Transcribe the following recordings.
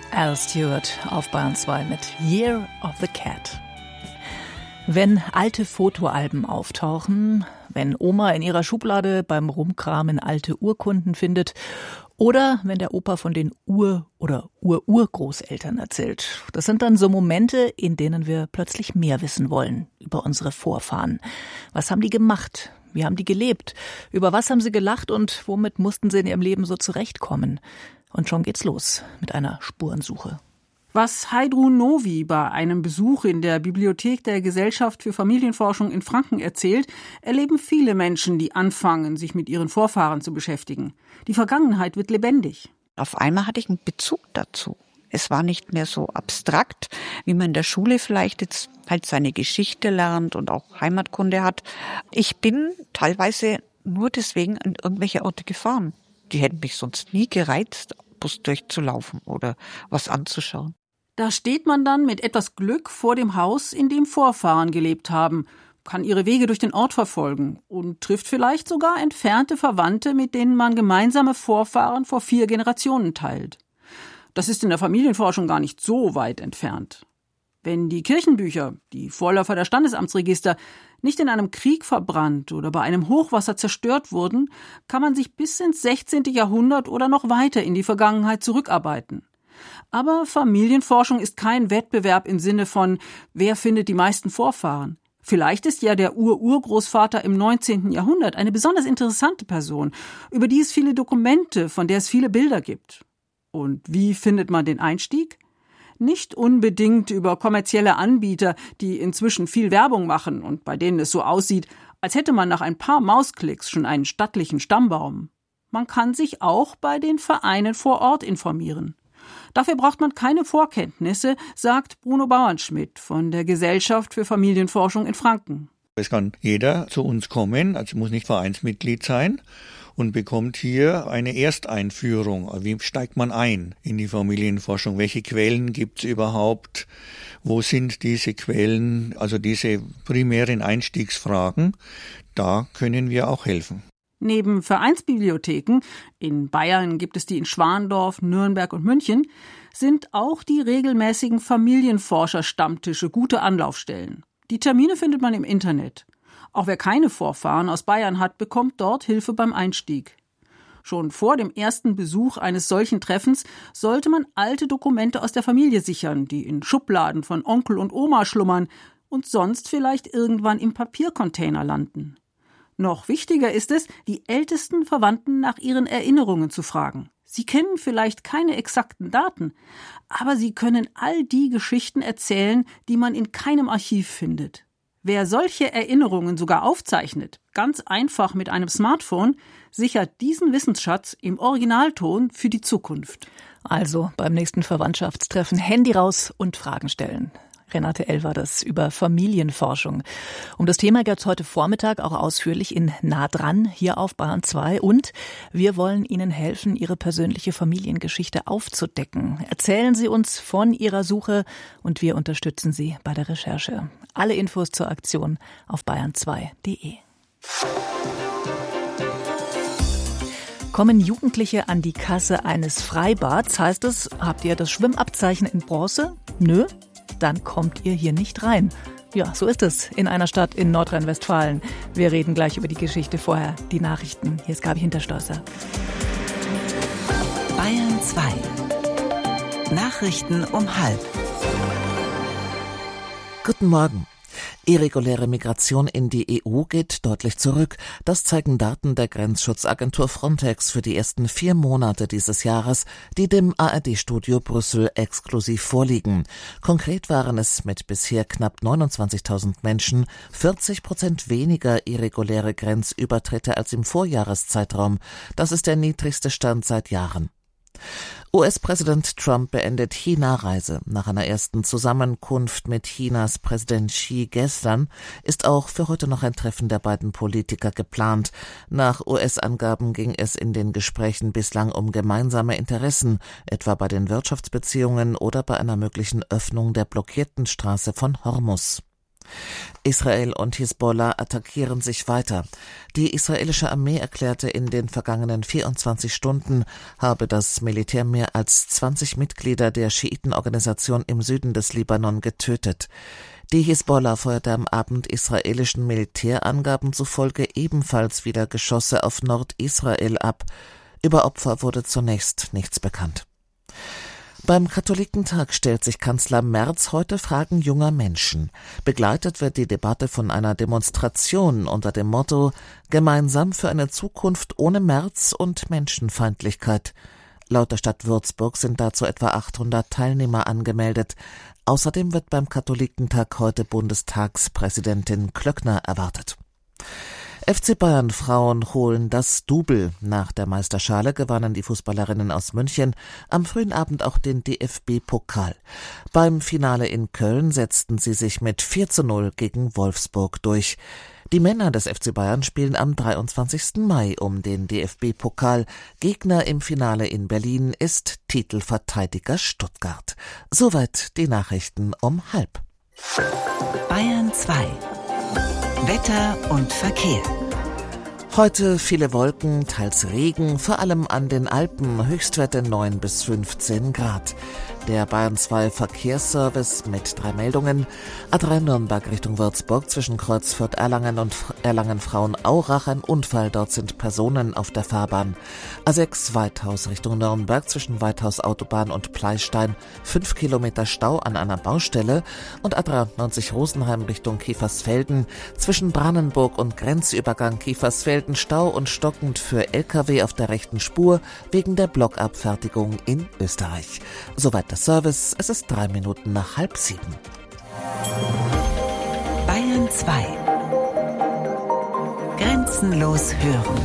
Al Stewart auf Bayern 2 mit Year of the Cat. Wenn alte Fotoalben auftauchen, wenn Oma in ihrer Schublade beim Rumkramen alte Urkunden findet oder wenn der Opa von den oder Urgroßeltern erzählt. Das sind dann so Momente, in denen wir plötzlich mehr wissen wollen über unsere Vorfahren. Was haben die gemacht? Wie haben die gelebt? Über was haben sie gelacht und womit mussten sie in ihrem Leben so zurechtkommen? Und schon geht's los mit einer Spurensuche. Was Heidrun Novi bei einem Besuch in der Bibliothek der Gesellschaft für Familienforschung in Franken erzählt, erleben viele Menschen, die anfangen, sich mit ihren Vorfahren zu beschäftigen. Die Vergangenheit wird lebendig. Auf einmal hatte ich einen Bezug dazu. Es war nicht mehr so abstrakt, wie man in der Schule vielleicht jetzt halt seine Geschichte lernt und auch Heimatkunde hat. Ich bin teilweise nur deswegen an irgendwelche Orte gefahren. Die hätten mich sonst nie gereizt, Bus durchzulaufen oder was anzuschauen. Da steht man dann mit etwas Glück vor dem Haus, in dem Vorfahren gelebt haben, kann ihre Wege durch den Ort verfolgen und trifft vielleicht sogar entfernte Verwandte, mit denen man gemeinsame Vorfahren vor 4 Generationen teilt. Das ist in der Familienforschung gar nicht so weit entfernt. Wenn die Kirchenbücher, die Vorläufer der Standesamtsregister, nicht in einem Krieg verbrannt oder bei einem Hochwasser zerstört wurden, kann man sich bis ins 16. Jahrhundert oder noch weiter in die Vergangenheit zurückarbeiten. Aber Familienforschung ist kein Wettbewerb im Sinne von, wer findet die meisten Vorfahren. Vielleicht ist ja der Urgroßvater im 19. Jahrhundert eine besonders interessante Person, über die es viele Dokumente, von der es viele Bilder gibt. Und wie findet man den Einstieg? Nicht unbedingt über kommerzielle Anbieter, die inzwischen viel Werbung machen und bei denen es so aussieht, als hätte man nach ein paar Mausklicks schon einen stattlichen Stammbaum. Man kann sich auch bei den Vereinen vor Ort informieren. Dafür braucht man keine Vorkenntnisse, sagt Bruno Bauernschmidt von der Gesellschaft für Familienforschung in Franken. Es kann jeder zu uns kommen, also muss nicht Vereinsmitglied sein, und bekommt hier eine Ersteinführung. Wie steigt man ein in die Familienforschung? Welche Quellen gibt es überhaupt? Wo sind diese Quellen? Also diese primären Einstiegsfragen, da können wir auch helfen. Neben Vereinsbibliotheken, in Bayern gibt es die in Schwandorf, Nürnberg und München, sind auch die regelmäßigen Familienforscher-Stammtische gute Anlaufstellen. Die Termine findet man im Internet. Auch wer keine Vorfahren aus Bayern hat, bekommt dort Hilfe beim Einstieg. Schon vor dem ersten Besuch eines solchen Treffens sollte man alte Dokumente aus der Familie sichern, die in Schubladen von Onkel und Oma schlummern und sonst vielleicht irgendwann im Papiercontainer landen. Noch wichtiger ist es, die ältesten Verwandten nach ihren Erinnerungen zu fragen. Sie kennen vielleicht keine exakten Daten, aber sie können all die Geschichten erzählen, die man in keinem Archiv findet. Wer solche Erinnerungen sogar aufzeichnet, ganz einfach mit einem Smartphone, sichert diesen Wissensschatz im Originalton für die Zukunft. Also beim nächsten Verwandtschaftstreffen Handy raus und Fragen stellen. Renate L. war das über Familienforschung. Um das Thema geht es heute Vormittag auch ausführlich in Nah dran hier auf Bayern 2 und wir wollen Ihnen helfen, Ihre persönliche Familiengeschichte aufzudecken. Erzählen Sie uns von Ihrer Suche und wir unterstützen Sie bei der Recherche. Alle Infos zur Aktion auf bayern2.de. Kommen Jugendliche an die Kasse eines Freibads, heißt es, habt ihr das Schwimmabzeichen in Bronze? Nö? Dann kommt ihr hier nicht rein. Ja, so ist es in einer Stadt in Nordrhein-Westfalen. Wir reden gleich über die Geschichte vorher. Die Nachrichten. Hier ist Gabi Hinterstoßer. Bayern 2. Nachrichten um 12:30. Guten Morgen. Irreguläre Migration in die EU geht deutlich zurück. Das zeigen Daten der Grenzschutzagentur Frontex für die ersten 4 Monate dieses Jahres, die dem ARD-Studio Brüssel exklusiv vorliegen. Konkret waren es mit bisher knapp 29.000 Menschen 40% weniger irreguläre Grenzübertritte als im Vorjahreszeitraum. Das ist der niedrigste Stand seit Jahren. US-Präsident Trump beendet China-Reise. Nach einer ersten Zusammenkunft mit Chinas Präsident Xi gestern ist auch für heute noch ein Treffen der beiden Politiker geplant. Nach US-Angaben ging es in den Gesprächen bislang um gemeinsame Interessen, etwa bei den Wirtschaftsbeziehungen oder bei einer möglichen Öffnung der blockierten Straße von Hormuz. Israel und Hisbollah attackieren sich weiter. Die israelische Armee erklärte, in den vergangenen 24 Stunden habe das Militär mehr als 20 Mitglieder der Schiitenorganisation im Süden des Libanon getötet. Die Hisbollah feuerte am Abend israelischen Militärangaben zufolge ebenfalls wieder Geschosse auf Nordisrael ab. Über Opfer wurde zunächst nichts bekannt. Beim Katholikentag stellt sich Kanzler Merz heute Fragen junger Menschen. Begleitet wird die Debatte von einer Demonstration unter dem Motto »Gemeinsam für eine Zukunft ohne Merz und Menschenfeindlichkeit«. Laut der Stadt Würzburg sind dazu etwa 800 Teilnehmer angemeldet. Außerdem wird beim Katholikentag heute Bundestagspräsidentin Klöckner erwartet. FC Bayern Frauen holen das Double. Nach der Meisterschale gewannen die Fußballerinnen aus München am frühen Abend auch den DFB-Pokal. Beim Finale in Köln setzten sie sich mit 4:0 gegen Wolfsburg durch. Die Männer des FC Bayern spielen am 23. Mai um den DFB-Pokal. Gegner im Finale in Berlin ist Titelverteidiger Stuttgart. Soweit die Nachrichten um 12:30. Bayern 2. Wetter und Verkehr. Heute viele Wolken, teils Regen, vor allem an den Alpen, Höchstwerte 9 bis 15 Grad. Der Bayern 2 Verkehrsservice mit 3 Meldungen. A3 Nürnberg Richtung Würzburg zwischen Kreuz Fürth-Erlangen und Erlangen-Frauenaurach ein Unfall, dort sind Personen auf der Fahrbahn. A6 Weithaus Richtung Nürnberg zwischen Weithaus Autobahn und Pleistein 5 Kilometer Stau an einer Baustelle und A93 Rosenheim Richtung Kiefersfelden zwischen Brannenburg und Grenzübergang Kiefersfelden Stau und stockend für LKW auf der rechten Spur wegen der Blockabfertigung in Österreich. Soweit das Service, es ist 3 Minuten nach 6:30. Bayern 2. Grenzenlos hören.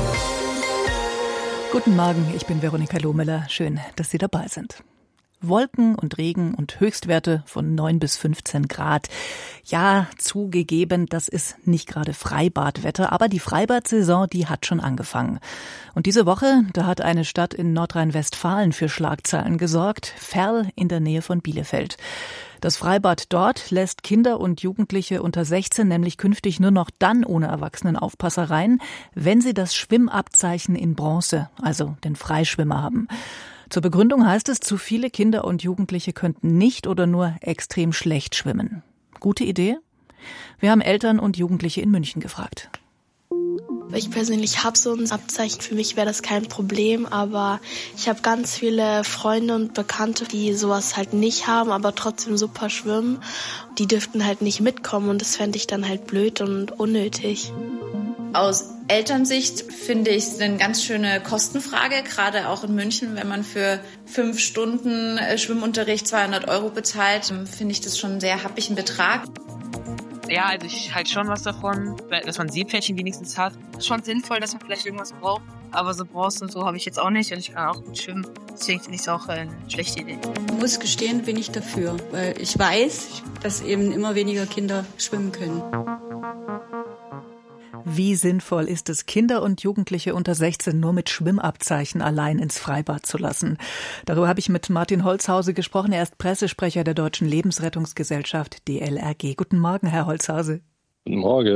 Guten Morgen, ich bin Veronika Lohmüller. Schön, dass Sie dabei sind. Wolken und Regen und Höchstwerte von 9 bis 15 Grad. Ja, zugegeben, das ist nicht gerade Freibadwetter, aber die Freibad-Saison, die hat schon angefangen. Und diese Woche, da hat eine Stadt in Nordrhein-Westfalen für Schlagzeilen gesorgt, Verl in der Nähe von Bielefeld. Das Freibad dort lässt Kinder und Jugendliche unter 16 nämlich künftig nur noch dann ohne Erwachsenenaufpasser rein, wenn sie das Schwimmabzeichen in Bronze, also den Freischwimmer haben. Zur Begründung heißt es, zu viele Kinder und Jugendliche könnten nicht oder nur extrem schlecht schwimmen. Gute Idee? Wir haben Eltern und Jugendliche in München gefragt. Ich persönlich habe so ein Abzeichen. Für mich wäre das kein Problem, aber ich habe ganz viele Freunde und Bekannte, die sowas halt nicht haben, aber trotzdem super schwimmen. Die dürften halt nicht mitkommen und das fände ich dann halt blöd und unnötig. Aus Elternsicht finde ich es eine ganz schöne Kostenfrage, gerade auch in München, wenn man für 5 Stunden Schwimmunterricht 200 € bezahlt, finde ich das schon einen sehr happigen Betrag. Ja, also ich halte schon was davon, dass man Seepferdchen wenigstens hat. Schon sinnvoll, dass man vielleicht irgendwas braucht, aber so Bronze und so habe ich jetzt auch nicht und ich kann auch gut schwimmen. Deswegen finde ich es auch eine schlechte Idee. Ich muss gestehen, bin ich dafür, weil ich weiß, dass eben immer weniger Kinder schwimmen können. Wie sinnvoll ist es, Kinder und Jugendliche unter 16 nur mit Schwimmabzeichen allein ins Freibad zu lassen? Darüber habe ich mit Martin Holzhause gesprochen. Er ist Pressesprecher der Deutschen Lebensrettungsgesellschaft DLRG. Guten Morgen, Herr Holzhause. Guten Morgen.